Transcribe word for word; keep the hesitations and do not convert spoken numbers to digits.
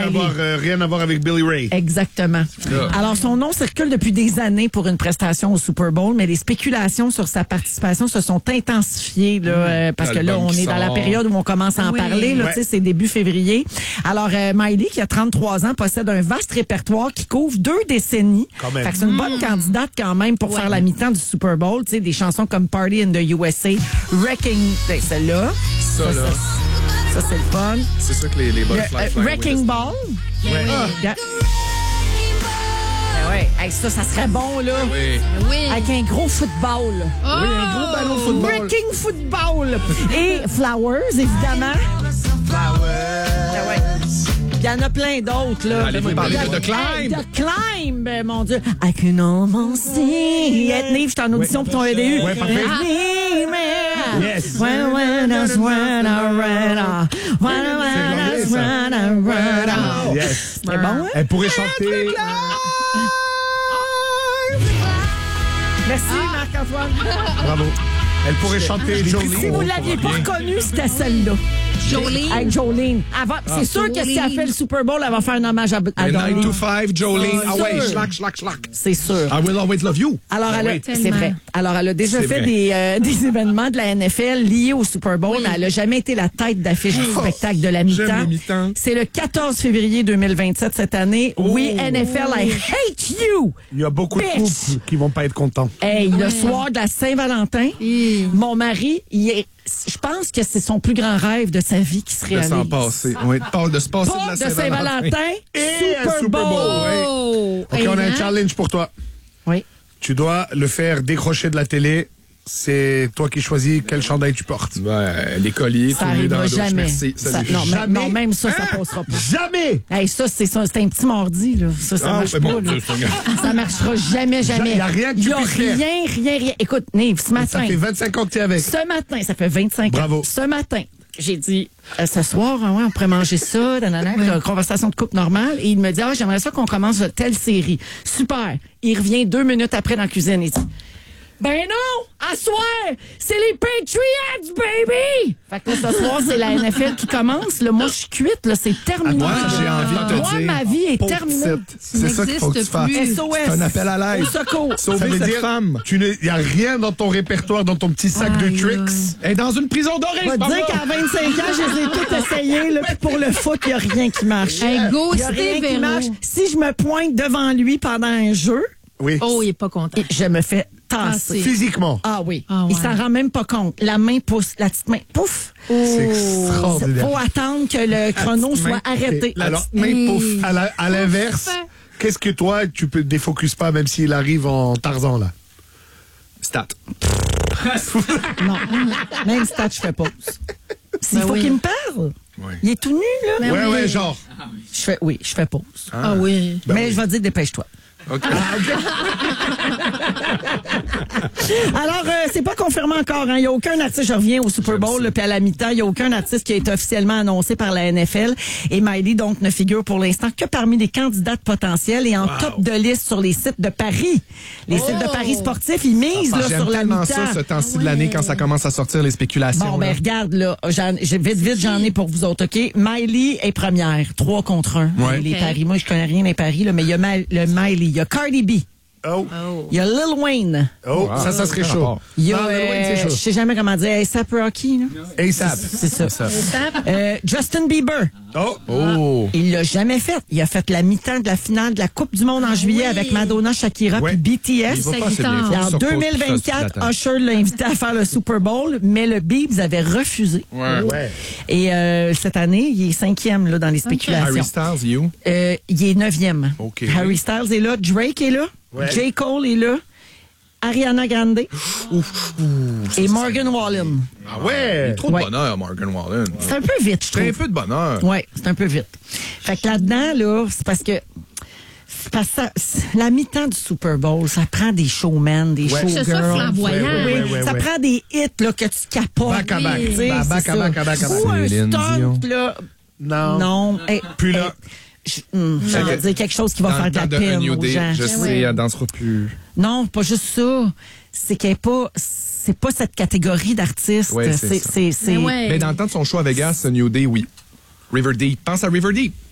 à voir, euh, rien à voir avec Billy Ray. Exactement. Alors, son nom circule depuis des années pour une prestation au Super Bowl, mais les spéculations sur sa participation se sont intensifiées, là, euh, parce que là, on est dans la période où on commence à en Oui. parler, là, Ouais. tu sais, c'est début février. Alors, euh, Miley, qui a trente-trois ans, possède un vaste répertoire qui couvre deux décennies. Quand même. Fait que c'est une bonne candidate quand même pour Ouais. faire la mi-temps du Super Bowl, tu sais, des chansons comme Party in the U S A, Wrecking, ben, celle-là. Ça, là, Ça, c'est le fun. c'est ça que les, les Le, butterfly euh, flying Wrecking with Ball. Oui. Da- Ah ouais. Hey, ça, ça serait bon, là. us. Oui. Oui. Avec un gros football. Oh! Oui, un gros ballon de football. Wrecking Football. Et Flowers, évidemment. Ah ouais. Il y en a plein d'autres, là. Allez-vous parler de The Climb? Hey, The Climb, ben, mon Dieu. I can almost see it. Nive, je suis en audition pour ton E D U. Ouais, parfait. Yes. When, when, that's when I ran off. When, when, that's when I ran off. Yes. C'est bon, hein? Elle pourrait chanter. Merci, Marc-Antoine. Bravo. Elle pourrait chanter Jolie. Si vous ne l'aviez pas reconnue, c'était celle-là. Jolene. Avec Jolene. Elle va- c'est sûr que si elle fait le Super Bowl, elle va faire un hommage à, à Et nine Dolly. to five, Jolene. C'est Ah ouais, sûr. schlack, schlack, schlack. C'est sûr. I will always love you. Alors, elle a, oui. c'est Tellement. vrai. Alors, elle a déjà C'est fait vrai. des, euh, des événements de la N F L liés au Super Bowl, mais elle n'a jamais été la tête d'affiche du spectacle de la J'aime mi-temps. les mi-temps. C'est le quatorze février deux mille vingt-sept cette année. Oui, N F L, I hate you! Il y a beaucoup de Bitch. couples qui vont pas être contents. Hey, le soir de la Saint-Valentin, Hi. mon mari, il est, je pense que c'est son plus grand rêve de sa vie qui se De réalise. s'en passer. Oui, de pas- de se passer Pas de de la Saint-Valentin, Et un Super Super Bowl. Bowl. Oui. Oh! Ok, on a un challenge pour toi. Oui. Tu dois le faire décrocher de la télé. C'est toi qui choisis quel chandail tu portes. Ouais, les colliers, Ça tout nu dans arrivera la douche. jamais. Merci. Ça- Salut. non, même, Jamais. non, même ça, ça passera pas. Jamais! Hey, ça, c'est ça, c'est un petit mardi, là. Ça, ça Ah, marche c'est pas, bon, là. Dieu, c'est un- Ça marchera jamais, jamais. Y a rien que tu Y a puisses faire. rien, rien, rien. Écoute, Nive, ce matin, Ça fait vingt-cinq ans que tu es avec. ce matin, ça fait vingt-cinq Bravo. ans. Ce matin, j'ai dit, euh, ce soir, hein, ouais, on pourrait manger ça, nanana, puis une conversation de couple normale. Et il me dit, ah, j'aimerais ça qu'on commence telle série. Super. Il revient deux minutes après dans la cuisine. Il dit, ben non, à soir, c'est les Patriots, baby! Fait que là, ce soir, c'est la N F L qui commence. Là, moi, je suis cuite, là, c'est terminé. Moi, j'ai envie de te Moi, dire. ma vie est pauvre terminée. petite, C'est ça qu'il faut que tu n'existe fasses. plus. S O S. C'est un appel à l'aide. Au secours. Ça Sauver veut cette dire, femme. tu il n'y a rien dans ton répertoire, dans ton petit sac de Aïe, tricks. Elle est dans une prison dorée, Je vais c'est te pas dire vrai. qu'à vingt-cinq ans, je les ai toutes essayées. Là, puis pour le foot, il n'y a rien qui marche. Hey, go, Il n'y a rien Steve qui Véro. marche. Si je me pointe devant lui pendant un jeu, Oui. Oh, il est pas content. je me fais tasser. Tasser. Physiquement. Ah oui. Ah ouais. Il s'en rend même pas compte. La main pousse, la petite main, pouf. C'est Il extraordinaire. faut attendre que le chrono petite main. soit arrêté. La Alors, petite main, pouf. À la- à l'inverse, qu'est-ce que toi, tu peux défocus pas même s'il arrive en Tarzan, là? Stat. Non. Même stat, je fais pause. S'il Ben faut oui. qu'il me parle. Oui. Il est tout nu, là. Ben Ouais, oui. ouais, genre. Je fais, oui, je fais pause. Ah oui. Mais je vais te dire, dépêche-toi. OK. Alors, euh, c'est pas confirmé encore. Il hein. n'y a aucun artiste, je reviens au Super Bowl, là, puis à la mi-temps, il n'y a aucun artiste qui a été officiellement annoncé par la N F L. Et Miley, donc, ne figure pour l'instant que parmi les candidates potentielles et en top de liste sur les sites de Paris. Les sites de Paris sportifs, ils misent là, J'aime sur la tellement mi-temps. ça, ce temps-ci de l'année, quand ça commence à sortir les spéculations. Bon, ben là. regarde, là, j'en- j'ai- vite, vite, j'en ai pour vous autres, OK? Miley est première, trois contre un. Ouais. Les Ok. paris. Moi, je connais rien des paris, là, mais il y a Ma- le Miley, il y a Cardi B, Oh, Oh. il y a Lil Wayne, oh, ça, ça serait chaud. il y a, Non, Lil Wayne, c'est euh, chaud. je sais jamais comment dire, A$AP Rocky, là. A$AP. C'est ça. Ça. Euh, Justin Bieber, Oh, Oh. il l'a jamais fait. Il a fait la mi-temps de la finale de la Coupe du Monde en juillet oui. avec Madonna, Shakira Ouais. puis B T S. Il va sa pas assez bien. guitare. Faut Et qu'il en se repose, deux qu'il mille fasse toute la vingt-quatre, table. Usher l'a invité à faire le Super Bowl, mais le Biebs avait refusé. Ouais. ouais. Et euh, cette année, il est cinquième là, dans les spéculations. Harry Styles, you? Euh, il est neuvième. OK. Harry Styles est là, Drake est là, Ouais. J. Cole est là, Ariana Grande et Morgan Wallen. Ah ouais. Trop de Ouais. bonheur, Morgan Wallen. C'est un peu vite, je C'est un trouve. peu de bonheur. Oui, c'est un peu vite. Fait que là-dedans, là, c'est parce que c'est parce que ça- c'est- la mi-temps du Super Bowl, ça prend des showmen, des Ouais. showgirls. C'est ça, flamboyant. Ouais, ouais, Oui, ouais, ça ouais. prend des hits là, que tu capotes. Back à back. Tu sais, Bah, back c'est à ça. back à back à back. Ou un Céline Dion. stunt, là. Non. Non. Hey, Plus hey, là. je, hum, je vais dire quelque chose qui va Dans faire le de la temps de peine A New aux Day, gens. je Ouais. sais, elle dansera plus. Non, pas juste ça. C'est qu'elle est pas, c'est pas cette catégorie d'artistes. Ouais, c'est c'est, ça. c'est, c'est- Mais ouais. Mais dans le temps de son show à Vegas, A New Day, oui. River Deep. Pense à River Deep.